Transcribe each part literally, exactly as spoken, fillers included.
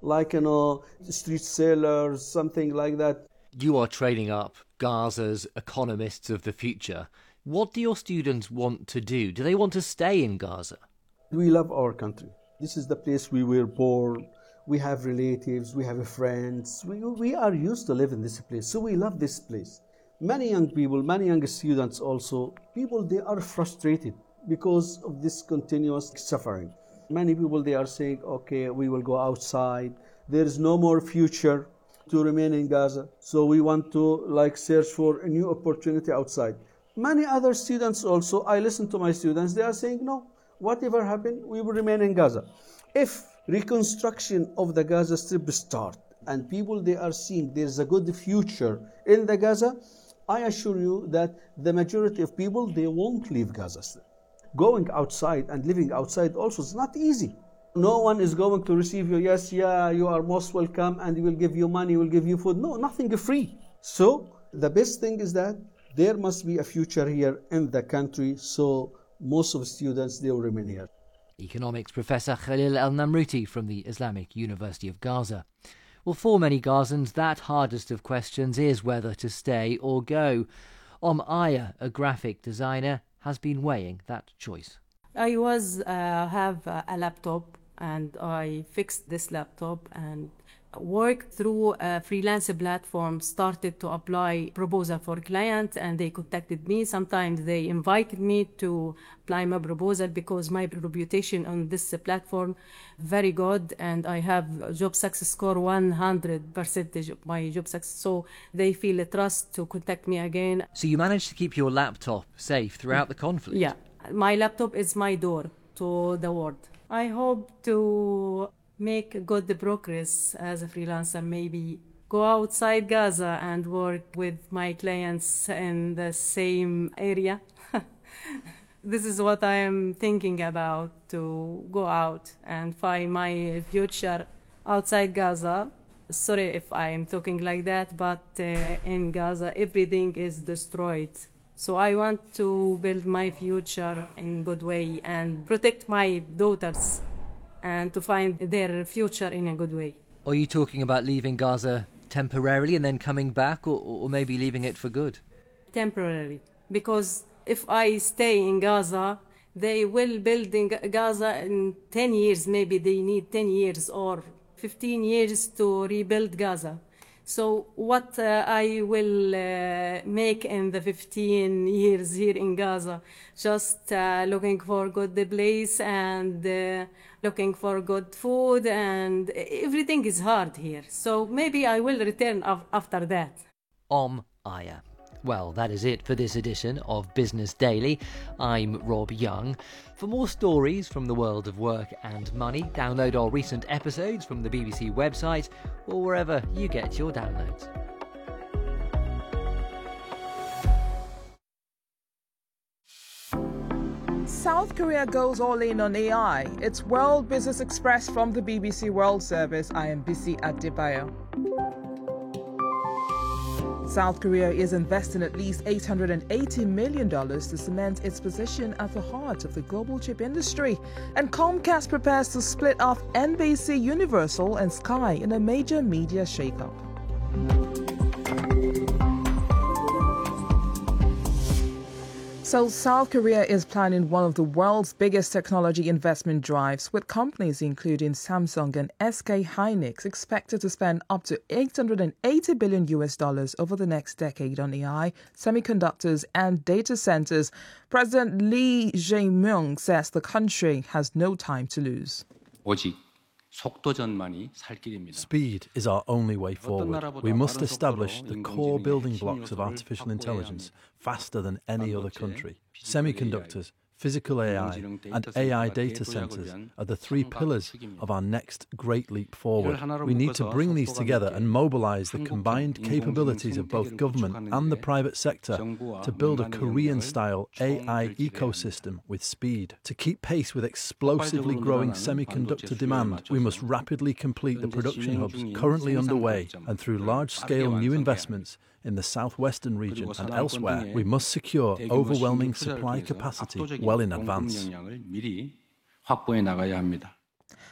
like, you know, street sellers, something like that. You are training up Gaza's economists of the future. What do your students want to do? Do they want to stay in Gaza? We love our country. This is the place we were born. We have relatives, we have friends. We, we are used to live in this place, so we love this place. Many young people, many young students also, people, they are frustrated because of this continuous suffering. Many people, they are saying, okay, we will go outside. There is no more future to remain in Gaza. So we want to like search for a new opportunity outside. Many other students also, I listen to my students, they are saying, no, whatever happened, we will remain in Gaza. If reconstruction of the Gaza Strip start and people, they are seeing there's a good future in the Gaza, I assure you that the majority of people, they won't leave Gaza Strip. Going outside and living outside also is not easy. No one is going to receive you, yes, yeah, you are most welcome, and we will give you money, we will give you food. No, nothing free. So the best thing is that there must be a future here in the country, so most of the students, they will remain here. Economics professor Khalil El-Namrouti from the Islamic University of Gaza. Well, for many Gazans, that hardest of questions is whether to stay or go. Om Aya, a graphic designer, has been weighing that choice. I was uh, have a laptop, and I fixed this laptop and worked through a freelance platform, started to apply proposal for clients, and they contacted me. Sometimes they invited me to apply my proposal because my reputation on this platform very good, and I have job success score one hundred percent of my job success, so they feel a trust to contact me again. So you managed to keep your laptop safe throughout the conflict? Yeah, my laptop is my door to the world. I hope to make good progress as a freelancer, maybe go outside Gaza and work with my clients in the same area. This is what I am thinking about, to go out and find my future outside Gaza. Sorry if I am talking like that, but uh, in Gaza everything is destroyed. So I want to build my future in a good way and protect my daughters and to find their future in a good way. Are you talking about leaving Gaza temporarily and then coming back, or, or maybe leaving it for good? Temporarily, because if I stay in Gaza, they will build in Gaza in ten years, maybe they need ten years or fifteen years to rebuild Gaza. So what uh, I will uh, make in the fifteen years here in Gaza, just uh, looking for good place and uh, looking for good food, and everything is hard here. So maybe I will return af- after that. Om Aya. Well, that is it for this edition of Business Daily. I'm Rob Young. For more stories from the world of work and money, download our recent episodes from the B B C website or wherever you get your downloads. South Korea goes all in on A I. It's World Business Express from the B B C World Service. I am Bisi Adebayo. South Korea is investing at least eight hundred eighty million dollars to cement its position at the heart of the global chip industry. And Comcast prepares to split off N B C Universal and Sky in a major media shakeup. So South Korea is planning one of the world's biggest technology investment drives, with companies including Samsung and S K Hynix expected to spend up to eight hundred eighty billion U S dollars over the next decade on A I, semiconductors and data centers. President Lee Jae-myung says the country has no time to lose. Speed is our only way forward. We must establish the core building blocks of artificial intelligence faster than any other country. Semiconductors, physical A I, and A I data centers are the three pillars of our next great leap forward. We need to bring these together and mobilize the combined capabilities of both government and the private sector to build a Korean-style A I ecosystem with speed. To keep pace with explosively growing semiconductor demand, we must rapidly complete the production hubs currently underway, and through large-scale new investments in the southwestern region and elsewhere, we must secure overwhelming supply capacity well in advance.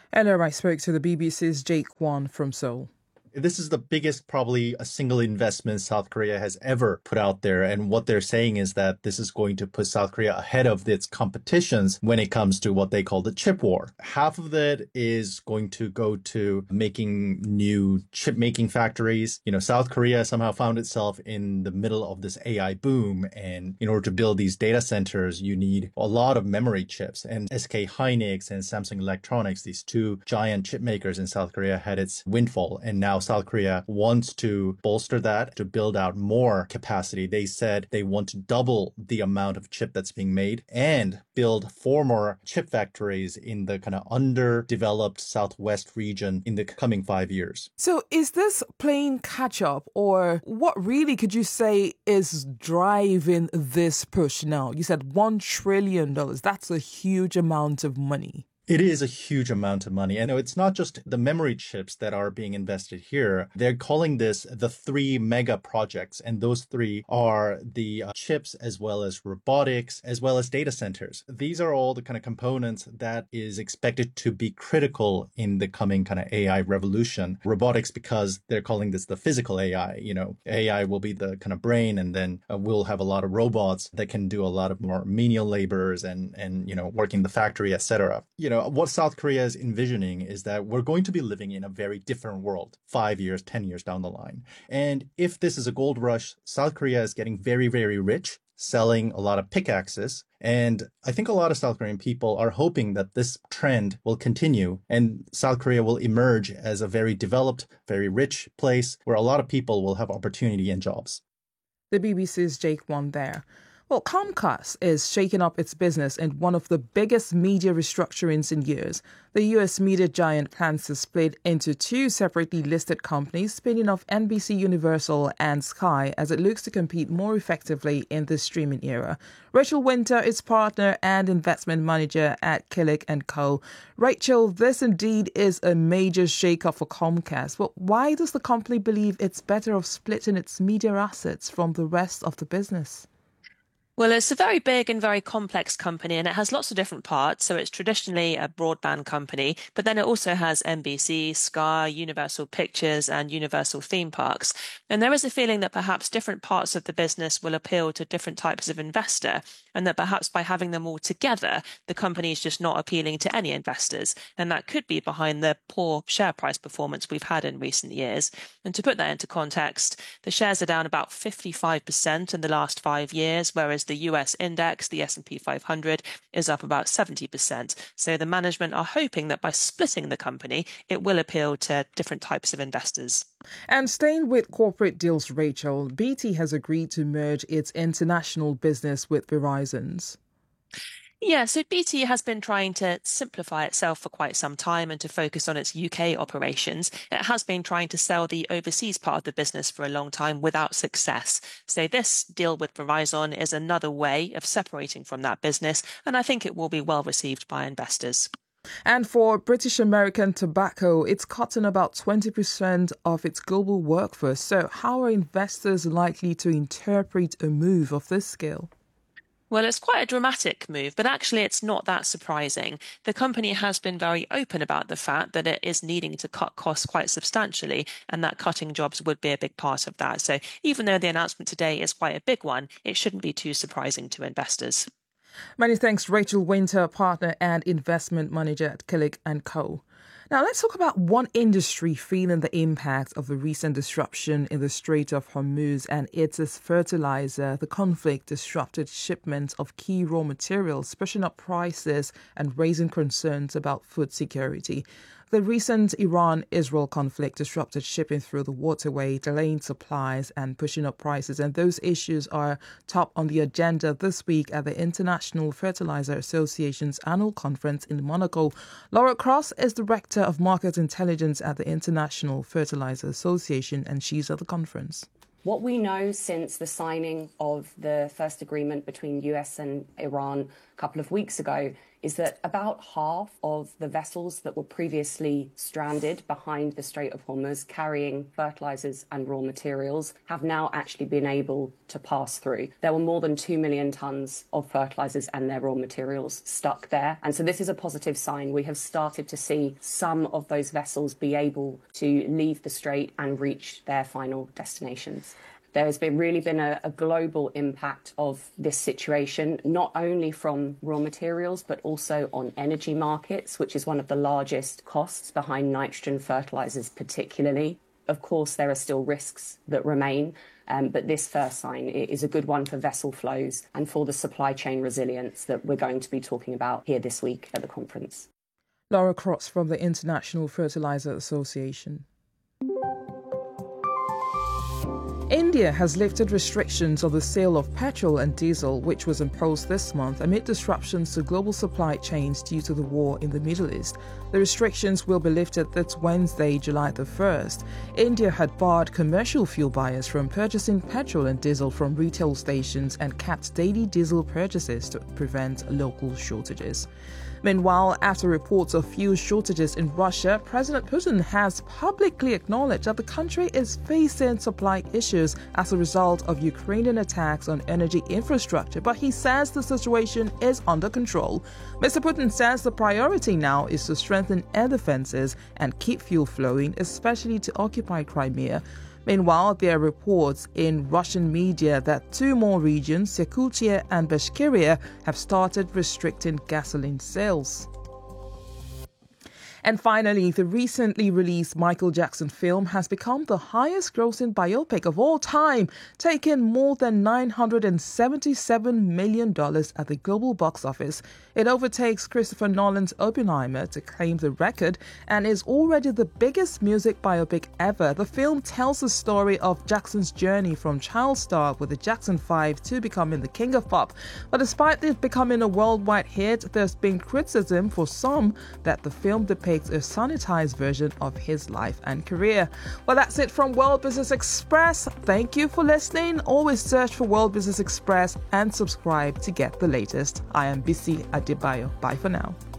Earlier, I spoke to the B B C's Jake Kwan from Seoul. This is the biggest, probably a single investment South Korea has ever put out there. And what they're saying is that this is going to put South Korea ahead of its competitions when it comes to what they call the chip war. Half of it is going to go to making new chip making factories. You know, South Korea somehow found itself in the middle of this A I boom. And in order to build these data centers, you need a lot of memory chips. And S K Hynix and Samsung Electronics, these two giant chip makers in South Korea, had its windfall. And now South Korea wants to bolster that, to build out more capacity. They said they want to double the amount of chip that's being made and build four more chip factories in the kind of underdeveloped Southwest region in the coming five years. So is this playing catch up, or what really could you say is driving this push now? You said one trillion dollars. That's a huge amount of money. It is a huge amount of money. And it's not just the memory chips that are being invested here. They're calling this the three mega projects. And those three are the uh, chips, as well as robotics, as well as data centers. These are all the kind of components that is expected to be critical in the coming kind of A I revolution. Robotics, because they're calling this the physical A I. You know, A I will be the kind of brain, and then uh, we'll have a lot of robots that can do a lot of more menial labors and, and you know, working the factory, et cetera. You know, what South Korea is envisioning is that we're going to be living in a very different world five years, ten years down the line. And if this is a gold rush, South Korea is getting very, very rich, selling a lot of pickaxes. And I think a lot of South Korean people are hoping that this trend will continue and South Korea will emerge as a very developed, very rich place where a lot of people will have opportunity and jobs. The B B C's Jake Kwan there. Well, Comcast is shaking up its business in one of the biggest media restructurings in years. The U S media giant plans to split into two separately listed companies, spinning off N B C Universal and Sky as it looks to compete more effectively in the streaming era. Rachel Winter is partner and investment manager at Killick and Co. Rachel, this indeed is a major shake-up for Comcast. But why does the company believe it's better off splitting its media assets from the rest of the business? Well, it's a very big and very complex company, and it has lots of different parts. So it's traditionally a broadband company, but then it also has N B C, Sky, Universal Pictures, and Universal Theme Parks. And there is a feeling that perhaps different parts of the business will appeal to different types of investor, and that perhaps by having them all together, the company is just not appealing to any investors. And that could be behind the poor share price performance we've had in recent years. And to put that into context, the shares are down about fifty-five percent in the last five years, whereas the U S index, the S and P five hundred, is up about seventy percent. So the management are hoping that by splitting the company, it will appeal to different types of investors. And staying with corporate deals, Rachel, B T has agreed to merge its international business with Verizon's. Yeah, so B T has been trying to simplify itself for quite some time and to focus on its U K operations. It has been trying to sell the overseas part of the business for a long time without success. So this deal with Verizon is another way of separating from that business, and I think it will be well received by investors. And for British American Tobacco, it's cutting about twenty percent of its global workforce. So how are investors likely to interpret a move of this scale? Well, it's quite a dramatic move, but actually it's not that surprising. The company has been very open about the fact that it is needing to cut costs quite substantially, and that cutting jobs would be a big part of that. So even though the announcement today is quite a big one, it shouldn't be too surprising to investors. Many thanks, Rachel Winter, partner and investment manager at Killick and Co. Now, let's talk about one industry feeling the impact of the recent disruption in the Strait of Hormuz, and it's as fertilizer. The conflict disrupted shipments of key raw materials, pushing up prices and raising concerns about food security. The recent Iran-Israel conflict disrupted shipping through the waterway, delaying supplies and pushing up prices. And those issues are top on the agenda this week at the International Fertilizer Association's annual conference in Monaco. Laura Cross is Director of Market Intelligence at the International Fertilizer Association, and she's at the conference. What we know since the signing of the first agreement between U S and Iran a couple of weeks ago is that about half of the vessels that were previously stranded behind the Strait of Hormuz carrying fertilizers and raw materials have now actually been able to pass through. There were more than two million tons of fertilizers and their raw materials stuck there. And so this is a positive sign. We have started to see some of those vessels be able to leave the strait and reach their final destinations. There has been really been a, a global impact of this situation, not only from raw materials, but also on energy markets, which is one of the largest costs behind nitrogen fertilizers particularly. Of course, there are still risks that remain, um, but this first sign is a good one for vessel flows and for the supply chain resilience that we're going to be talking about here this week at the conference. Laura Crotts from the International Fertilizer Association. India has lifted restrictions on the sale of petrol and diesel, which was imposed this month amid disruptions to global supply chains due to the war in the Middle East. The restrictions will be lifted this Wednesday, July the first. India had barred commercial fuel buyers from purchasing petrol and diesel from retail stations and capped daily diesel purchases to prevent local shortages. Meanwhile, after reports of fuel shortages in Russia, President Putin has publicly acknowledged that the country is facing supply issues as a result of Ukrainian attacks on energy infrastructure, but he says the situation is under control. Mister Putin says the priority now is to strengthen air defenses and keep fuel flowing, especially to occupy Crimea. Meanwhile, there are reports in Russian media that two more regions, Yakutia and Bashkiria, have started restricting gasoline sales. And finally, the recently released Michael Jackson film has become the highest-grossing biopic of all time, taking more than nine hundred seventy-seven million dollars at the global box office. It overtakes Christopher Nolan's Oppenheimer to claim the record and is already the biggest music biopic ever. The film tells the story of Jackson's journey from child star with the Jackson five to becoming the king of pop. But despite it becoming a worldwide hit, there's been criticism for some that the film depicts a sanitized version of his life and career. Well, that's it from World Business Express. Thank you for listening. Always search for World Business Express and subscribe to get the latest. I am Bisi Adebayo. Bye for now.